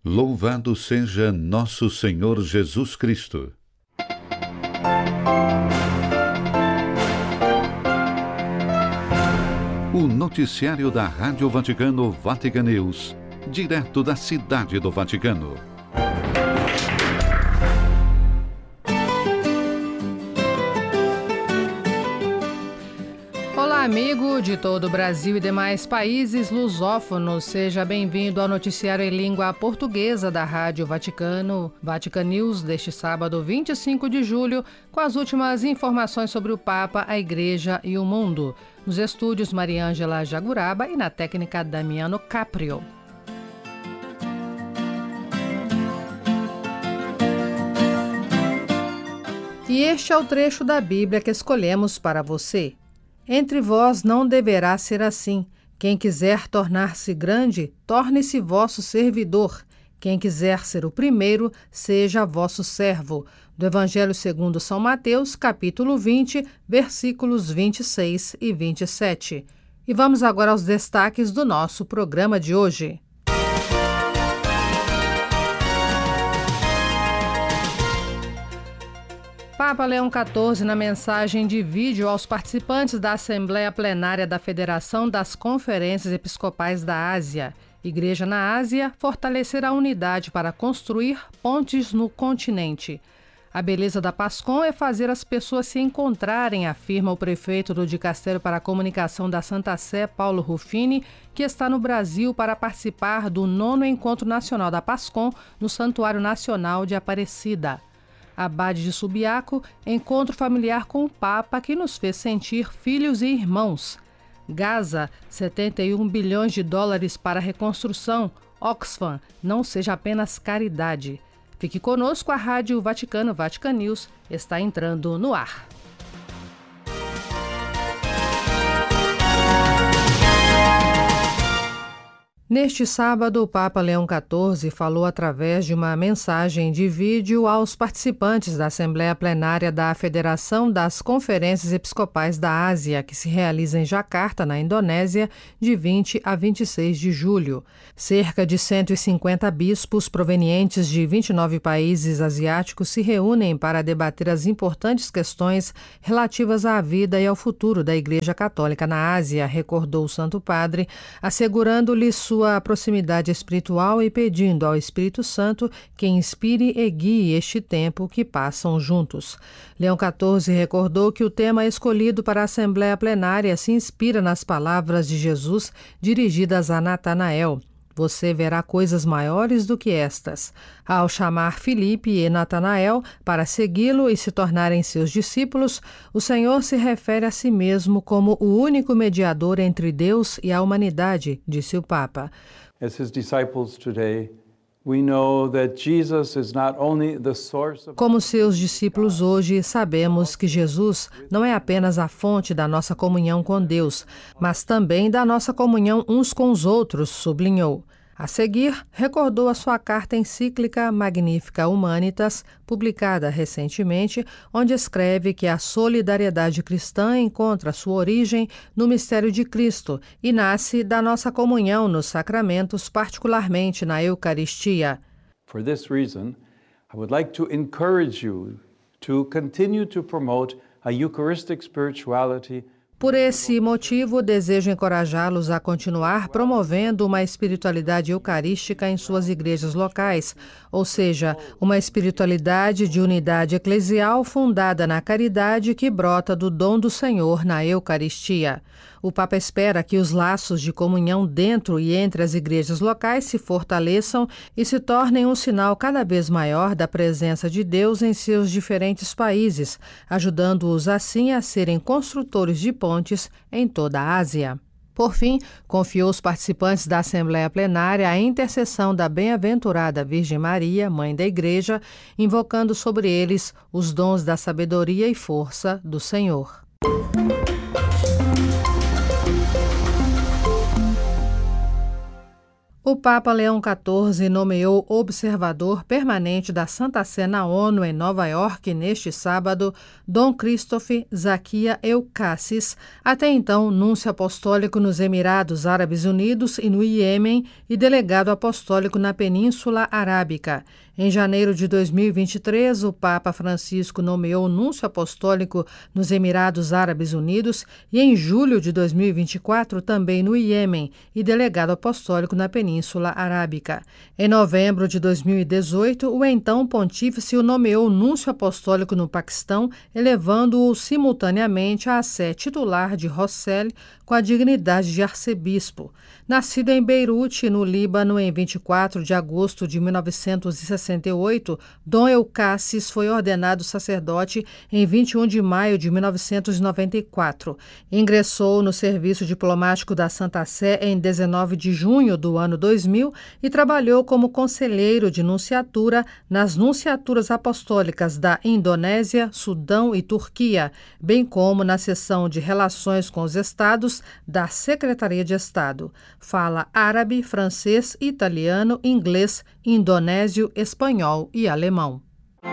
Louvado seja nosso Senhor Jesus Cristo. O noticiário da Rádio Vaticano, Vatican News, direto da Cidade do Vaticano. Olá, amigo de todo o Brasil e demais países lusófonos. Seja bem-vindo ao noticiário em língua portuguesa da Rádio Vaticano, Vatican News, deste sábado 25 de julho, com as últimas informações sobre o Papa, a Igreja e o mundo. Nos estúdios, Mariângela Jaguraba e na técnica, Damiano Caprio. E este é o trecho da Bíblia que escolhemos para você. Entre vós não deverá ser assim. Quem quiser tornar-se grande, torne-se vosso servidor. Quem quiser ser o primeiro, seja vosso servo. Do Evangelho segundo São Mateus, capítulo 20, versículos 26 e 27. E vamos agora aos destaques do nosso programa de hoje. Papa Leão XIV, na mensagem de vídeo aos participantes da Assembleia Plenária da Federação das Conferências Episcopais da Ásia. Igreja na Ásia, fortalecer a unidade para construir pontes no continente. A beleza da PASCOM é fazer as pessoas se encontrarem, afirma o prefeito do Dicastério para a Comunicação da Santa Sé, Paulo Ruffini, que está no Brasil para participar do 9º Encontro Nacional da PASCOM no Santuário Nacional de Aparecida. Abade de Subiaco, encontro familiar com o Papa que nos fez sentir filhos e irmãos. Gaza, 71 bilhões de dólares para a reconstrução. Oxfam, não seja apenas caridade. Fique conosco, a Rádio Vaticano, Vatican News, está entrando no ar. Neste sábado, o Papa Leão XIV falou através de uma mensagem de vídeo aos participantes da Assembleia Plenária da Federação das Conferências Episcopais da Ásia, que se realiza em Jacarta, na Indonésia, de 20 a 26 de julho. Cerca de 150 bispos provenientes de 29 países asiáticos se reúnem para debater as importantes questões relativas à vida e ao futuro da Igreja Católica na Ásia, recordou o Santo Padre, assegurando-lhe sua proximidade espiritual e pedindo ao Espírito Santo que inspire e guie este tempo que passam juntos. Leão XIV recordou que o tema escolhido para a Assembleia Plenária se inspira nas palavras de Jesus dirigidas a Natanael. Você verá coisas maiores do que estas. Ao chamar Filipe e Natanael para segui-lo e se tornarem seus discípulos, o Senhor se refere a si mesmo como o único mediador entre Deus e a humanidade, disse o Papa. As his disciples today, we know that Jesus is not only the source of... Como seus discípulos hoje, sabemos que Jesus não é apenas a fonte da nossa comunhão com Deus, mas também da nossa comunhão uns com os outros, sublinhou. A seguir, recordou a sua carta encíclica Magnificat Humanitas, publicada recentemente, onde escreve que a solidariedade cristã encontra sua origem no mistério de Cristo e nasce da nossa comunhão nos sacramentos, particularmente na Eucaristia. For this reason, I would like to encourage you to continue to promote a Eucharistic spirituality. Por esse motivo, desejo encorajá-los a continuar promovendo uma espiritualidade eucarística em suas igrejas locais, ou seja, uma espiritualidade de unidade eclesial fundada na caridade que brota do dom do Senhor na Eucaristia. O Papa espera que os laços de comunhão dentro e entre as igrejas locais se fortaleçam e se tornem um sinal cada vez maior da presença de Deus em seus diferentes países, ajudando-os assim a serem construtores de pontes em toda a Ásia. Por fim, confiou os participantes da Assembleia Plenária a intercessão da bem-aventurada Virgem Maria, Mãe da Igreja, invocando sobre eles os dons da sabedoria e força do Senhor. O O Papa Leão XIV nomeou observador permanente da Santa Sé na ONU em Nova York neste sábado Dom Christophe Zakia Eukassis, até então núncio apostólico nos Emirados Árabes Unidos e no Iêmen e delegado apostólico na Península Arábica. Em janeiro de 2023, o Papa Francisco nomeou núncio apostólico nos Emirados Árabes Unidos e em julho de 2024 também no Iêmen e delegado apostólico na Península Arábica. Em novembro de 2018, o então pontífice o nomeou núncio apostólico no Paquistão, elevando-o simultaneamente à sé titular de Rossel com a dignidade de arcebispo. Nascido em Beirute, no Líbano, em 24 de agosto de 1968, Dom Eukassis foi ordenado sacerdote em 21 de maio de 1994. Ingressou no serviço diplomático da Santa Sé em 19 de junho do ano 2000 e trabalhou como conselheiro de nunciatura nas nunciaturas apostólicas da Indonésia, Sudão e Turquia, bem como na seção de Relações com os Estados da Secretaria de Estado. Fala árabe, francês, italiano, inglês, indonésio, espanhol e alemão.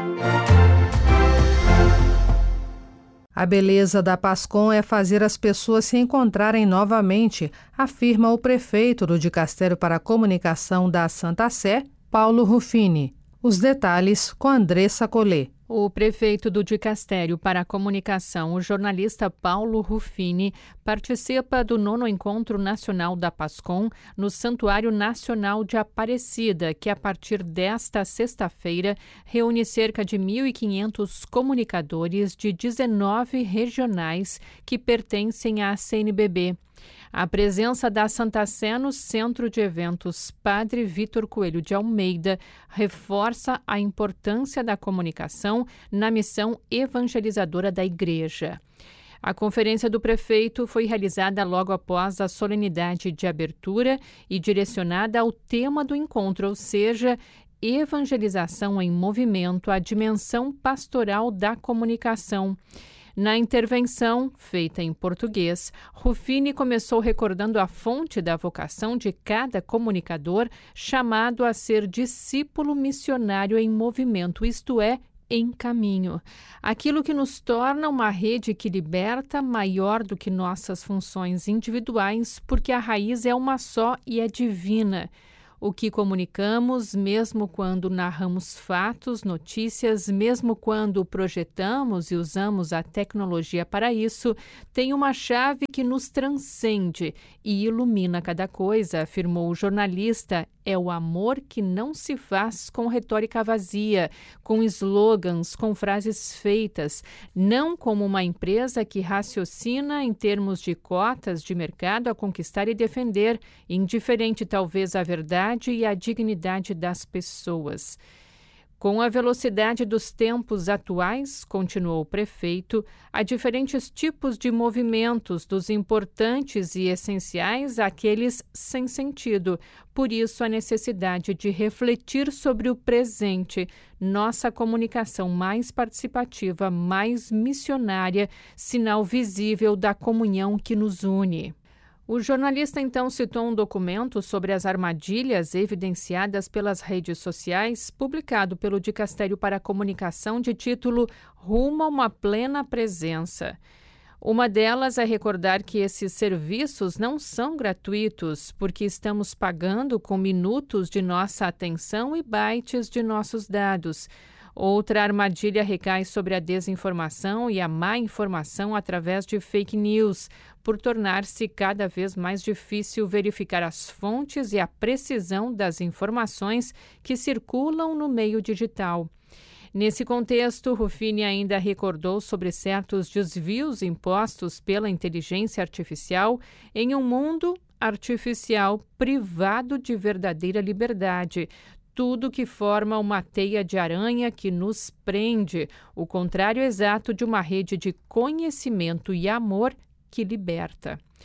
A beleza da PASCOM é fazer as pessoas se encontrarem novamente, afirma o prefeito do Dicastério para a Comunicação da Santa Sé, Paulo Ruffini. Os detalhes com Andressa Collet. O prefeito do Dicastério para a Comunicação, o jornalista Paulo Ruffini, participa do 9º Encontro Nacional da PASCOM no Santuário Nacional de Aparecida, que a partir desta sexta-feira reúne cerca de 1.500 comunicadores de 19 regionais que pertencem à CNBB. A presença da Santa Sé no Centro de Eventos Padre Vitor Coelho de Almeida reforça a importância da comunicação na missão evangelizadora da Igreja. A conferência do prefeito foi realizada logo após a solenidade de abertura e direcionada ao tema do encontro, ou seja, evangelização em movimento, a dimensão pastoral da comunicação. Na intervenção, feita em português, Ruffini começou recordando a fonte da vocação de cada comunicador chamado a ser discípulo missionário em movimento, isto é, em caminho. Aquilo que nos torna uma rede que liberta maior do que nossas funções individuais, porque a raiz é uma só e é divina. O que comunicamos, mesmo quando narramos fatos, notícias, mesmo quando projetamos e usamos a tecnologia para isso, tem uma chave que nos transcende e ilumina cada coisa, afirmou o jornalista. É o amor que não se faz com retórica vazia, com slogans, com frases feitas, não como uma empresa que raciocina em termos de cotas de mercado a conquistar e defender, indiferente talvez à verdade e à dignidade das pessoas. Com a velocidade dos tempos atuais, continuou o prefeito, há diferentes tipos de movimentos, dos importantes e essenciais àqueles sem sentido. Por isso, a necessidade de refletir sobre o presente, nossa comunicação mais participativa, mais missionária, sinal visível da comunhão que nos une. O jornalista então citou um documento sobre as armadilhas evidenciadas pelas redes sociais, publicado pelo Dicastério para a Comunicação, de título Rumo a uma Plena Presença. Uma delas é recordar que esses serviços não são gratuitos, porque estamos pagando com minutos de nossa atenção e bytes de nossos dados. Outra armadilha recai sobre a desinformação e a má informação através de fake news, por tornar-se cada vez mais difícil verificar as fontes e a precisão das informações que circulam no meio digital. Nesse contexto, Ruffini ainda recordou sobre certos desvios impostos pela inteligência artificial em um mundo artificial privado de verdadeira liberdade, tudo que forma uma teia de aranha que nos prende, o contrário exato de uma rede de conhecimento e amor que liberta.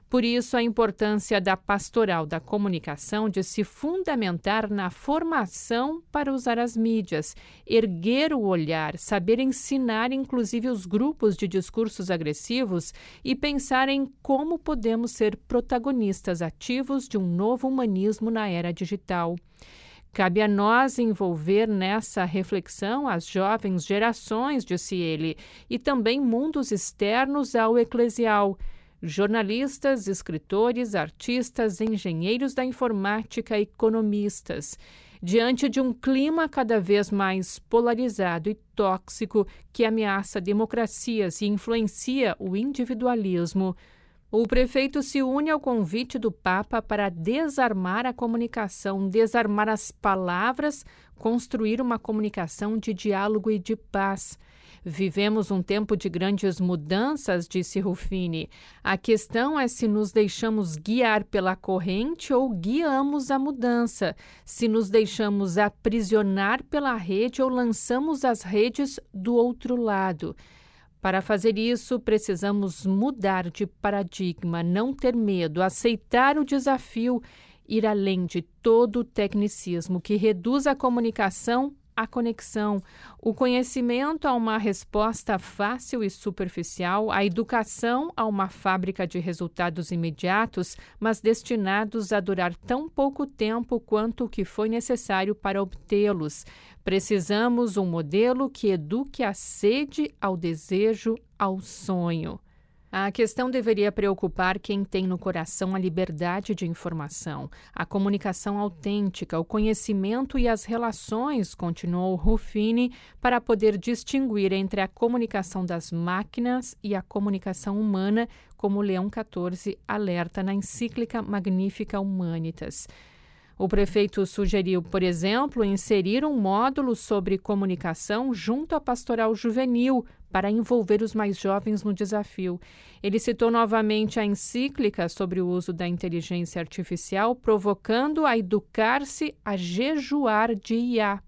Por isso, a importância da pastoral da comunicação de se fundamentar na formação para usar as mídias, erguer o olhar, saber ensinar inclusive os grupos de discursos agressivos e pensar em como podemos ser protagonistas ativos de um novo humanismo na era digital. Cabe a nós envolver nessa reflexão as jovens gerações, disse ele, e também mundos externos ao eclesial, jornalistas, escritores, artistas, engenheiros da informática, economistas. Diante de um clima cada vez mais polarizado e tóxico que ameaça democracias e influencia o individualismo, o prefeito se une ao convite do Papa para desarmar a comunicação, desarmar as palavras, construir uma comunicação de diálogo e de paz. Vivemos um tempo de grandes mudanças, disse Ruffini. A questão é se nos deixamos guiar pela corrente ou guiamos a mudança, se nos deixamos aprisionar pela rede ou lançamos as redes do outro lado. Para fazer isso, precisamos mudar de paradigma, não ter medo, aceitar o desafio, ir além de todo o tecnicismo que reduz a comunicação à conexão, o conhecimento a uma resposta fácil e superficial, a educação a uma fábrica de resultados imediatos, mas destinados a durar tão pouco tempo quanto o que foi necessário para obtê-los. Precisamos um modelo que eduque a sede, ao desejo, ao sonho. A questão deveria preocupar quem tem no coração a liberdade de informação, a comunicação autêntica, o conhecimento e as relações, continuou Ruffini, para poder distinguir entre a comunicação das máquinas e a comunicação humana, como Leão XIV alerta na encíclica Magnificat Humanitas. O prefeito sugeriu, por exemplo, inserir um módulo sobre comunicação junto à pastoral juvenil para envolver os mais jovens no desafio. Ele citou novamente a encíclica sobre o uso da inteligência artificial, provocando a educar-se a jejuar de IA.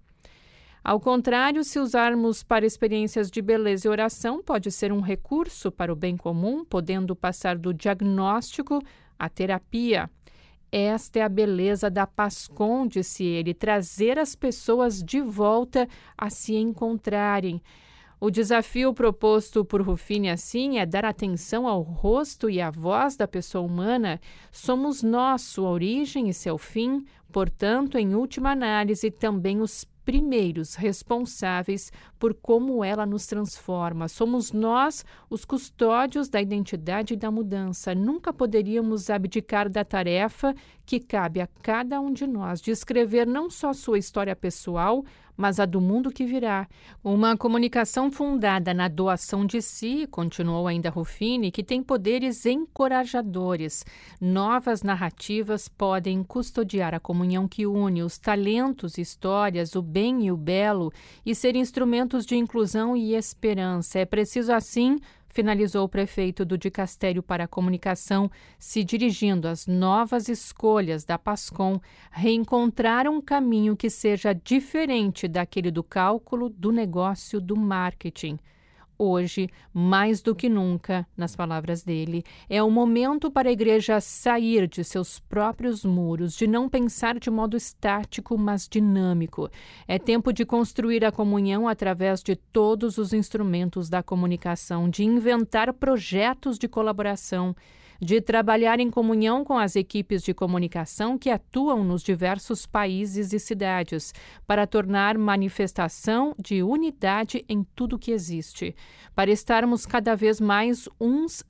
Ao contrário, se usarmos para experiências de beleza e oração, pode ser um recurso para o bem comum, podendo passar do diagnóstico à terapia. Esta é a beleza da PASCOM, disse ele, trazer as pessoas de volta a se encontrarem. O desafio proposto por Ruffini, assim, é dar atenção ao rosto e à voz da pessoa humana. Somos nós, sua origem e seu fim, portanto, em última análise, também os primeiros responsáveis por como ela nos transforma. Somos nós os custódios da identidade e da mudança. Nunca poderíamos abdicar da tarefa que cabe a cada um de nós de escrever não só sua história pessoal, mas a do mundo que virá. Uma comunicação fundada na doação de si, continuou ainda Ruffini, que tem poderes encorajadores. Novas narrativas podem custodiar a comunhão que une os talentos, histórias, o bem e o belo e ser instrumentos de inclusão e esperança. É preciso, assim, finalizou o prefeito do Dicastério para a Comunicação, se dirigindo às novas escolhas da PASCOM, reencontrar um caminho que seja diferente daquele do cálculo, do negócio, do marketing. Hoje, mais do que nunca, nas palavras dele, é o momento para a igreja sair de seus próprios muros, de não pensar de modo estático, mas dinâmico. É tempo de construir a comunhão através de todos os instrumentos da comunicação, de inventar projetos de colaboração, de trabalhar em comunhão com as equipes de comunicação que atuam nos diversos países e cidades, para tornar manifestação de unidade em tudo que existe, para estarmos cada vez mais uns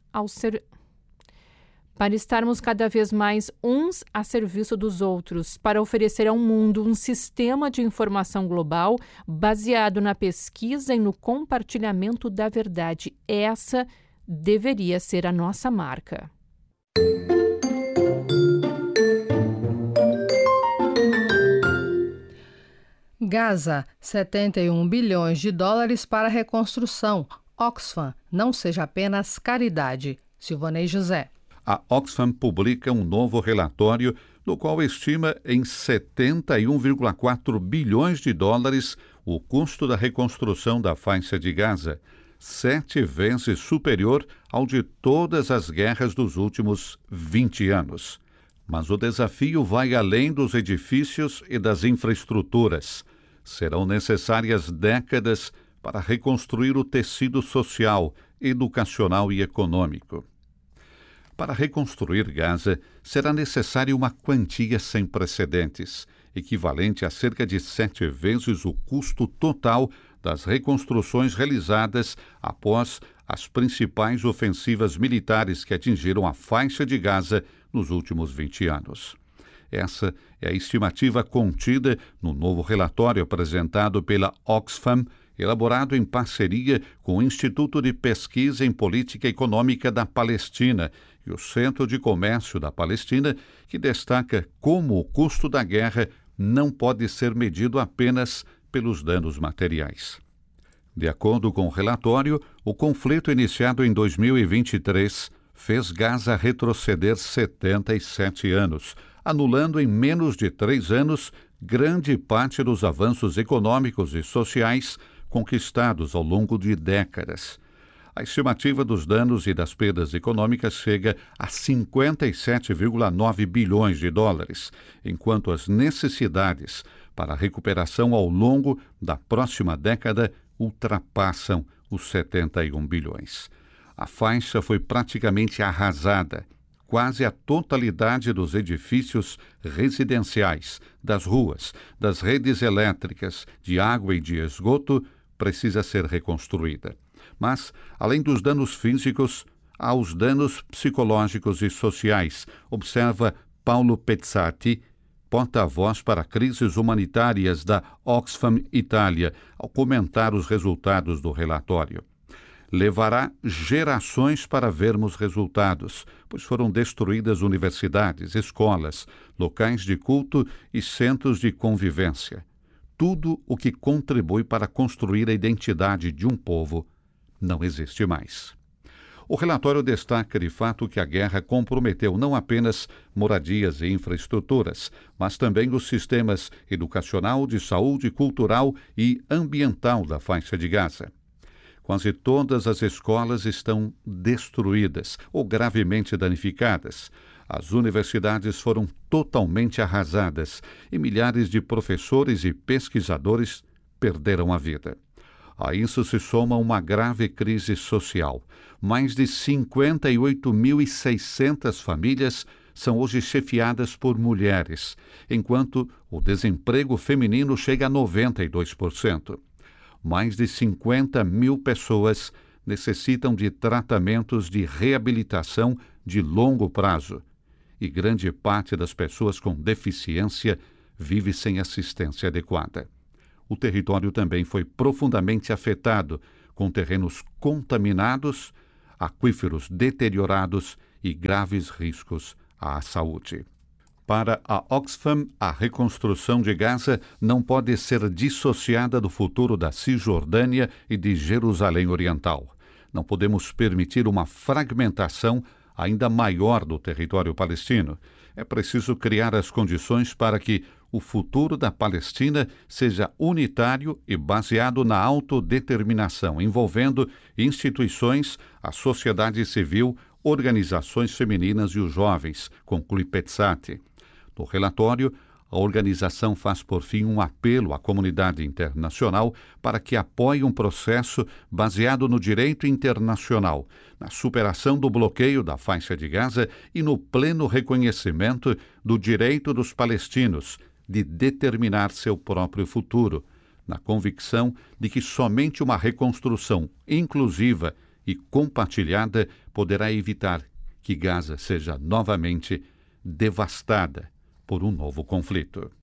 a serviço dos outros, para oferecer ao mundo um sistema de informação global baseado na pesquisa e no compartilhamento da verdade. Essa deveria ser a nossa marca. Gaza, 71 bilhões de dólares para reconstrução. Oxfam, não seja apenas caridade. Silvanei José. A Oxfam publica um novo relatório no qual estima em 71,4 bilhões de dólares o custo da reconstrução da faixa de Gaza. 7 vezes superior ao de todas as guerras dos últimos 20 anos. Mas o desafio vai além dos edifícios e das infraestruturas. Serão necessárias décadas para reconstruir o tecido social, educacional e econômico. Para reconstruir Gaza, será necessária uma quantia sem precedentes, equivalente a cerca de 7 vezes o custo total das reconstruções realizadas após as principais ofensivas militares que atingiram a faixa de Gaza nos últimos 20 anos. Essa é a estimativa contida no novo relatório apresentado pela Oxfam, elaborado em parceria com o Instituto de Pesquisa em Política Econômica da Palestina e o Centro de Comércio da Palestina, que destaca como o custo da guerra não pode ser medido apenas pelos danos materiais. De acordo com o relatório, o conflito iniciado em 2023 fez Gaza retroceder 77 anos, anulando em menos de 3 anos grande parte dos avanços econômicos e sociais conquistados ao longo de décadas. A estimativa dos danos e das perdas econômicas chega a 57,9 bilhões de dólares, enquanto as necessidades para a recuperação ao longo da próxima década ultrapassam os 71 bilhões. A faixa foi praticamente arrasada. Quase a totalidade dos edifícios residenciais, das ruas, das redes elétricas, de água e de esgoto precisa ser reconstruída. Mas, além dos danos físicos, há os danos psicológicos e sociais, observa Paulo Pezzati, porta-voz para crises humanitárias da Oxfam Itália, ao comentar os resultados do relatório. Levará gerações para vermos resultados, pois foram destruídas universidades, escolas, locais de culto e centros de convivência. Tudo o que contribui para construir a identidade de um povo não existe mais. O relatório destaca de fato que a guerra comprometeu não apenas moradias e infraestruturas, mas também os sistemas educacional, de saúde, cultural e ambiental da faixa de Gaza. Quase todas as escolas estão destruídas ou gravemente danificadas. As universidades foram totalmente arrasadas e milhares de professores e pesquisadores perderam a vida. A isso se soma uma grave crise social. Mais de 58.600 famílias são hoje chefiadas por mulheres, enquanto o desemprego feminino chega a 92%. Mais de 50 mil pessoas necessitam de tratamentos de reabilitação de longo prazo, e grande parte das pessoas com deficiência vive sem assistência adequada. O território também foi profundamente afetado, com terrenos contaminados, aquíferos deteriorados e graves riscos à saúde. Para a Oxfam, a reconstrução de Gaza não pode ser dissociada do futuro da Cisjordânia e de Jerusalém Oriental. Não podemos permitir uma fragmentação ainda maior do território palestino. É preciso criar as condições para que o futuro da Palestina seja unitário e baseado na autodeterminação, envolvendo instituições, a sociedade civil, organizações femininas e os jovens, conclui Pezzati. No relatório, a organização faz, por fim, um apelo à comunidade internacional para que apoie um processo baseado no direito internacional, na superação do bloqueio da faixa de Gaza e no pleno reconhecimento do direito dos palestinos de determinar seu próprio futuro, na convicção de que somente uma reconstrução inclusiva e compartilhada poderá evitar que Gaza seja novamente devastada por um novo conflito.